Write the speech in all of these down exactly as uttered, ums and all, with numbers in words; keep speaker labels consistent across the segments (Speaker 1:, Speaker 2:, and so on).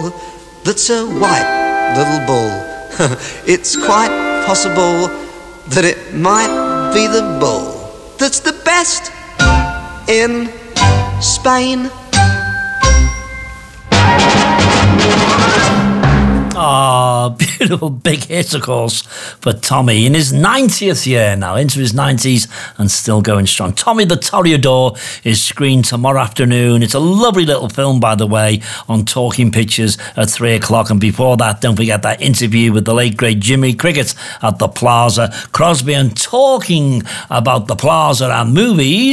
Speaker 1: bull that's a white little bull. It's quite possible that it might be the bull that's the best in Spain.
Speaker 2: Oh, beautiful big hit, of course, for Tommy in his ninetieth year now, into his nineties and still going strong. Tommy the Toreador is screened tomorrow afternoon. It's a lovely little film, by the way, on Talking Pictures at three o'clock. And before that, don't forget that interview with the late, great Jimmy Cricket at the Plaza. Crosby, and talking about the Plaza and movies,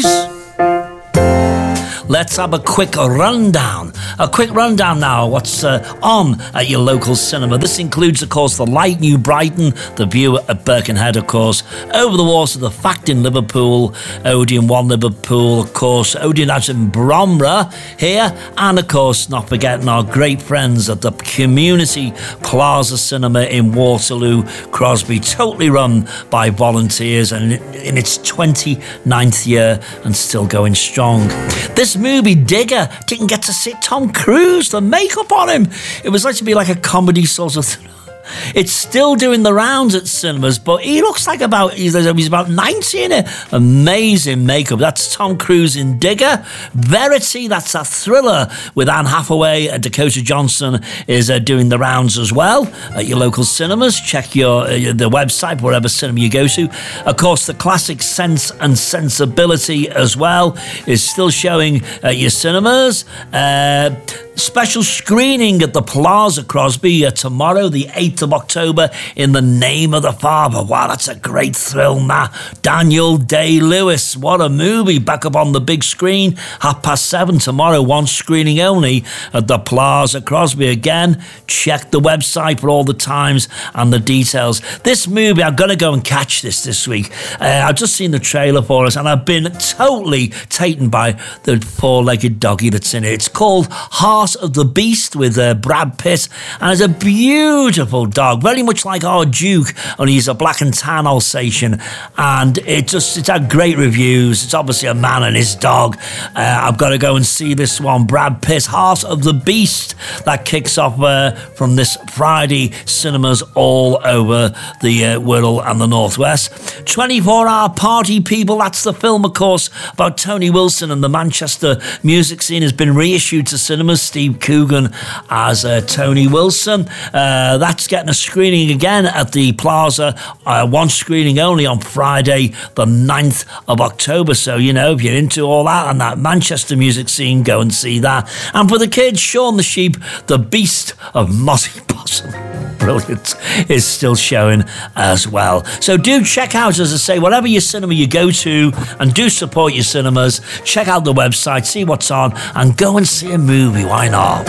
Speaker 2: let's have a quick rundown. A quick rundown now, what's uh, on at your local cinema. This includes, of course, The Light, New Brighton, The View at Birkenhead, of course, Over the Water, The Fact in Liverpool, Odeon One Liverpool, of course, Odeon as in Bromra here, and, of course, not forgetting our great friends at the Community Plaza Cinema in Waterloo, Crosby, totally run by volunteers and in its twenty-ninth year and still going strong. This movie, Digger, didn't get to see Tom Cruise, the makeup on him. It was like to be like a comedy sort of thing. It's still doing the rounds at cinemas, but he looks like about he's, he's about ninety in it. Amazing makeup. That's Tom Cruise in Digger. Verity, that's a thriller with Anne Hathaway. and Dakota Johnson is uh, doing the rounds as well at your local cinemas. Check your uh, the website, wherever cinema you go to. Of course, the classic Sense and Sensibility as well is still showing at your cinemas. Uh, Special screening at the Plaza, Crosby, uh, tomorrow, the eighth of October, In the Name of the Father. Wow, that's a great thrill, nah. Daniel Day-Lewis, what a movie. Back up on the big screen, half past seven tomorrow, one screening only at the Plaza, Crosby. Again, check the website for all the times and the details. This movie, I've got to go and catch this this week. Uh, I've just seen the trailer for us, and I've been totally taken by the four-legged doggy that's in it. It's called Heart of the Beast with uh, Brad Pitt, and it's a beautiful dog, very much like our Duke, only he's a black and tan Alsatian, and it just it's had great reviews. It's obviously a man and his dog. uh, I've got to go and see this one, Brad Pitt, Heart of the Beast, that kicks off uh, from this Friday, cinemas all over the uh, Wirral and the Northwest. twenty-four hour Party People, that's the film, of course, about Tony Wilson and the Manchester music scene, has been reissued to cinemas. Steve Coogan as uh, Tony Wilson. Uh, that's getting a screening again at the Plaza. Uh, one screening only on Friday, the ninth of October. So, you know, if you're into all that and that Manchester music scene, go and see that. And for the kids, Shaun the Sheep, The Beast of Mossy Possum. Brilliant, is still showing as well. So do check out, as I say, whatever your cinema you go to, and do support your cinemas. Check out the website, see what's on, and go and see a movie. Why not?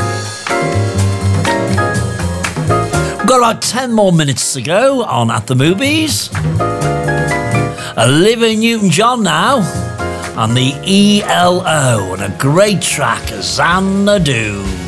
Speaker 2: We've got about ten more minutes to go on At the Movies. Olivia Newton-John now, and the E L O, and a great track, Xanadu.